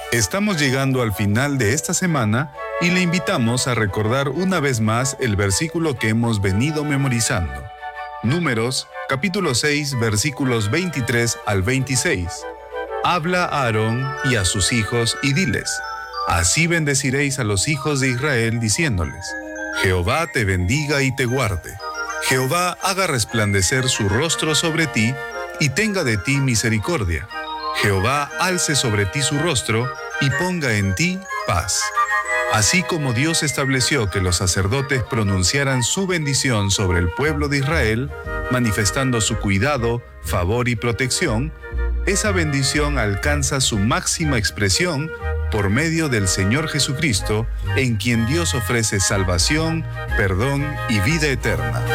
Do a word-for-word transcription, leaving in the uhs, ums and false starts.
Estamos llegando al final de esta semana y le invitamos a recordar una vez más el versículo que hemos venido memorizando. Números, capítulo seis, versículos veintitrés al veintiséis. Habla a Aarón y a sus hijos y diles: así bendeciréis a los hijos de Israel diciéndoles: Jehová te bendiga y te guarde. Jehová haga resplandecer su rostro sobre ti y tenga de ti misericordia. Jehová alce sobre ti su rostro y ponga en ti paz. Así como Dios estableció que los sacerdotes pronunciaran su bendición sobre el pueblo de Israel, manifestando su cuidado, favor y protección, esa bendición alcanza su máxima expresión por medio del Señor Jesucristo, en quien Dios ofrece salvación, perdón y vida eterna.